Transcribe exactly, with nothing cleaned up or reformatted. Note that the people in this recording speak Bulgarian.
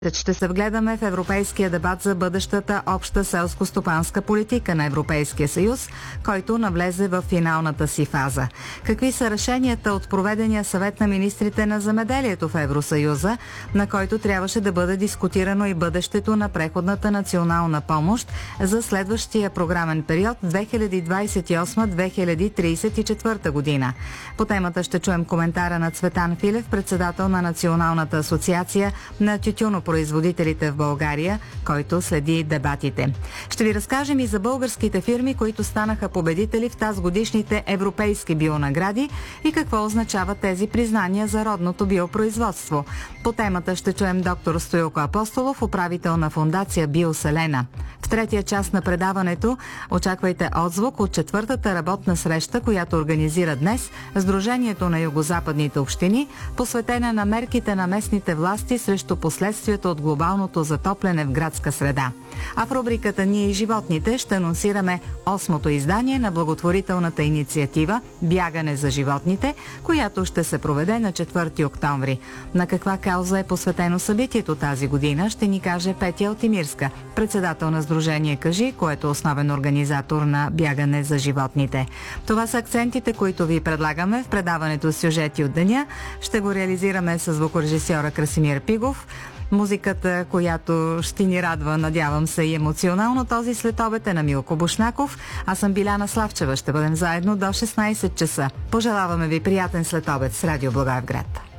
Ще се вгледаме в европейския дебат за бъдещата обща селско-стопанска политика на Европейския съюз, който навлезе в финалната си фаза. Какви са решенията от проведения съвет на министрите на земеделието в Евросъюза, на който трябваше да бъде дискутирано и бъдещето на преходната национална помощ за следващия програмен период две хиляди двадесет и осма - две хиляди тридесет и четвърта година. По темата ще чуем коментара на Цветан Филев, председател на Националната асоциация на тютюнопроизводителите производителите в България, който следи дебатите. Ще ви разкажем и за българските фирми, които станаха победители в тазгодишните европейски бионагради и какво означават тези признания за родното биопроизводство. По темата ще чуем доктор Стоилко Апостолов, управител на фондация Биоселена. В третия част на предаването очаквайте отзвук от четвъртата работна среща, която организира днес Сдружението на югозападните общини, посветена на мерките на местните власти срещу последствията от глобалното затопляне в градска среда. А в рубриката «Ние и животните» ще анонсираме осмото издание на благотворителната инициатива «Бягане за животните», която ще се проведе на четвърти октомври. На каква кауза е посветено събитието тази година, ще ни каже Петя Алтимирска, председател на Сдружение Кажи, което е основен организатор на «Бягане за животните». Това са акцентите, които ви предлагаме в предаването «Сюжети от деня». Ще го реализираме с звукорежисьора Красимир Пигов. Музиката, която ще ни радва, надявам се, и емоционално този следобед е на Милко Бушнаков. Аз съм Биляна Славчева. Ще бъдем заедно до шестнадесет часа. Пожелаваме ви приятен следобед с Радио Благоевград.